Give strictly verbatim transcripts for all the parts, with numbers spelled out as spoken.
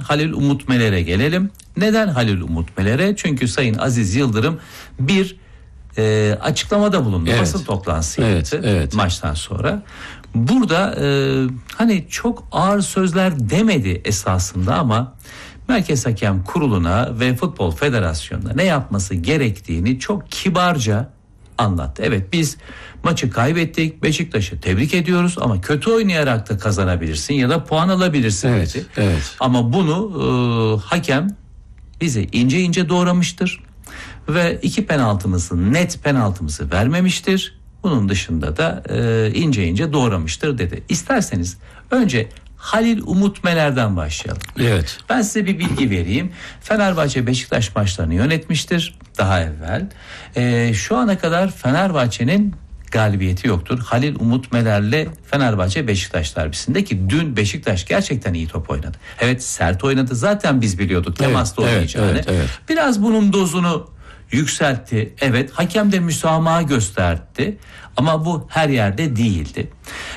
Halil Umut Meler'e gelelim. Neden Halil Umut Meler'e? Çünkü Sayın Aziz Yıldırım bir e, açıklamada bulundu. Evet. Basın toplantısı Evet, yaptı evet. maçtan sonra. Burada e, hani çok ağır sözler demedi esasında ama Merkez Hakem Kurulu'na ve Futbol Federasyonu'na ne yapması gerektiğini çok kibarca anlattı. Evet, biz maçı kaybettik. Beşiktaş'ı tebrik ediyoruz ama kötü oynayarak da kazanabilirsin ya da puan alabilirsin Evet, dedi. evet. Ama bunu e, hakem bize ince ince doğramıştır ve iki penaltımızı, net penaltımızı vermemiştir. Bunun dışında da e, ince ince doğramıştır dedi. İsterseniz önce Halil Umut Meler'den başlayalım. Evet. Ben size bir bilgi vereyim. Fenerbahçe Beşiktaş maçlarını yönetmiştir daha evvel. Ee, şu ana kadar Fenerbahçe'nin galibiyeti yoktur. Halil Umut Meler'le Fenerbahçe Beşiktaş derbisinde ki dün Beşiktaş gerçekten iyi top oynadı. Evet, sert oynadı. Zaten biz biliyorduk temaslı evet, oynayacağını. Evet, evet. Biraz bunun dozunu yükseltti. Evet, hakem de müsamaha gösterdi. Ama bu her yerde değildi.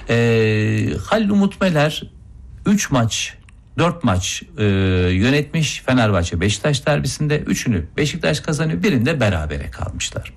Ee, Halil Umut Meler üç maç, dört maç e, yönetmiş Fenerbahçe Beşiktaş derbisinde. Üçünü Beşiktaş kazanıyor, birinde berabere kalmışlar.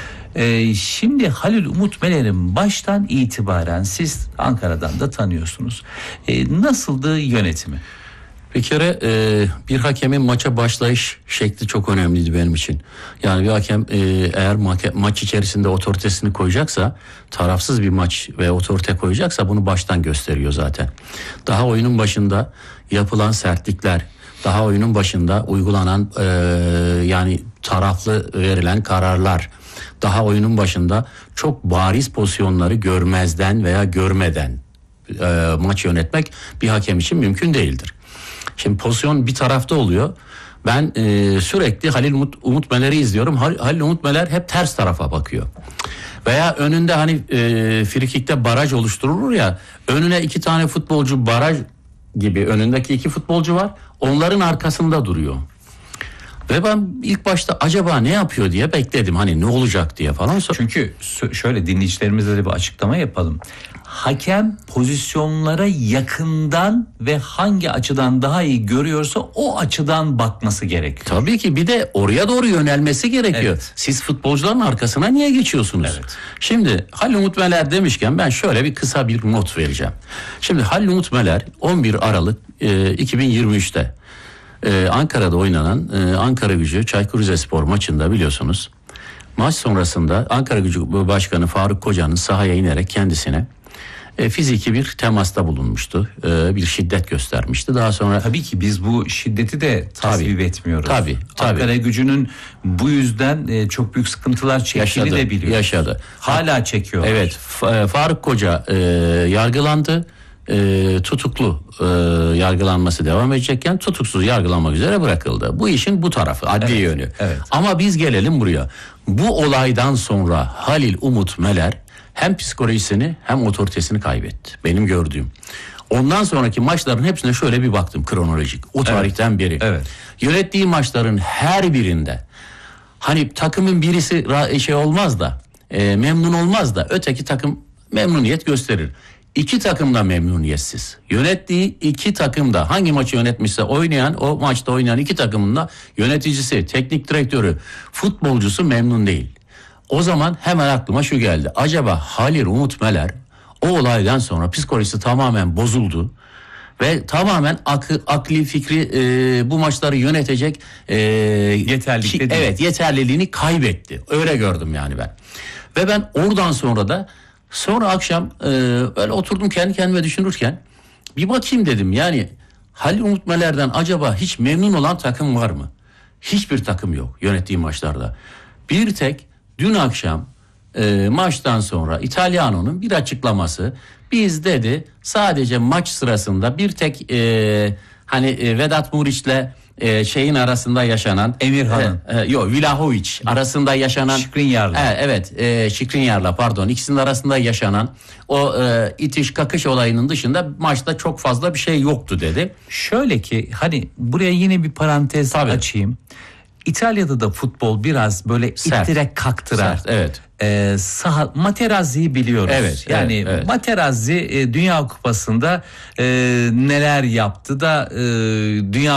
E, şimdi Halil Umut Meler'in baştan itibaren siz Ankara'dan da tanıyorsunuz. E, nasıldı yönetimi? Bir kere e, bir hakemin maça başlayış şekli çok önemliydi benim için. Yani bir hakem e, eğer ma- maç içerisinde otoritesini koyacaksa, tarafsız bir maç ve otorite koyacaksa bunu baştan gösteriyor zaten. Daha oyunun başında yapılan sertlikler, daha oyunun başında uygulanan e, yani taraflı verilen kararlar, daha oyunun başında çok bariz pozisyonları görmezden veya görmeden e, maç yönetmek bir hakem için mümkün değildir. Şimdi pozisyon bir tarafta oluyor. Ben e, sürekli Halil Umut, Umut Meler'i izliyorum. Hal, Halil Umut Meler hep ters tarafa bakıyor. Veya önünde hani e, frikikte baraj oluşturulur ya. Önüne iki tane futbolcu baraj gibi önündeki iki futbolcu var. Onların arkasında duruyor. Ve ben ilk başta acaba ne yapıyor diye bekledim. Hani ne olacak diye falan. Çünkü şöyle dinleyicilerimize de bir açıklama yapalım. Hakem pozisyonlara yakından ve hangi açıdan daha iyi görüyorsa o açıdan bakması gerekiyor. Tabii ki bir de oraya doğru yönelmesi gerekiyor. Evet. Siz futbolcuların arkasına niye geçiyorsunuz? Evet. Şimdi Halil Umut Meler demişken ben şöyle bir kısa bir not vereceğim. Şimdi Halil Umut Meler on bir Aralık e, iki bin yirmi üçte e, Ankara'da oynanan e, Ankaragücü Çaykur Rizespor maçında biliyorsunuz. Maç sonrasında Ankaragücü Başkanı Faruk Koca'nın sahaya inerek kendisine E, fiziki bir temasta bulunmuştu. E, bir şiddet göstermişti. Daha sonra tabii ki biz bu şiddeti de tasvip tabii, etmiyoruz. Tabii, tabii. Ankaragücü'nün bu yüzden e, çok büyük sıkıntılar çektiğini yaşadı, de biliyoruz. Yaşadı. Hala çekiyor. Evet, F- Faruk Koca e, yargılandı. E, tutuklu e, yargılanması devam edecekken tutuksuz yargılanmak üzere bırakıldı. Bu işin bu tarafı, adli evet, yönü. Evet. Ama biz gelelim buraya. Bu olaydan sonra Halil Umut Meler hem psikolojisini hem otoritesini kaybetti. Benim gördüğüm. Ondan sonraki maçların hepsine şöyle bir baktım kronolojik. O tarihten beri. Evet. Yönettiği maçların her birinde hani takımın birisi şey olmaz da e, memnun olmaz da öteki takım memnuniyet gösterir. İki takım da memnuniyetsiz. Yönettiği iki takım da hangi maçı yönetmişse oynayan o maçta oynayan iki takımın da yöneticisi, teknik direktörü, futbolcusu memnun değil. O zaman hemen aklıma şu geldi. Acaba Halil Umut Meler o olaydan sonra psikolojisi tamamen bozuldu ve tamamen akı, akli fikri e, bu maçları yönetecek e, yeterlilikte ki, evet yeterliliğini kaybetti. Öyle gördüm yani ben. Ve ben oradan sonra da sonra akşam e, öyle oturdum kendi kendime düşünürken bir bakayım dedim. Yani Halil Umut Meler'den acaba hiç memnun olan takım var mı? Hiçbir takım yok yönettiği maçlarda. Bir tek dün akşam e, maçtan sonra İtalyano'nun bir açıklaması. Biz dedi sadece maç sırasında bir tek e, hani e, Vedat Muriç'le e, şeyin arasında yaşanan Emirhan'ın e, e, yok Vlahovic arasında yaşanan Skriniar'la e, evet e, Skriniar'la pardon ikisinin arasında yaşanan o e, itiş kakış olayının dışında maçta çok fazla bir şey yoktu dedi. Şöyle ki hani buraya yine bir parantez Tabii. açayım. İtalya'da da futbol biraz böyle Sert. ittire kaktıra. Sert, evet. E, saha, Materazzi'yi biliyoruz. Evet, yani evet, evet. Materazzi e, Dünya Kupası'nda e, neler yaptı da e, Dünya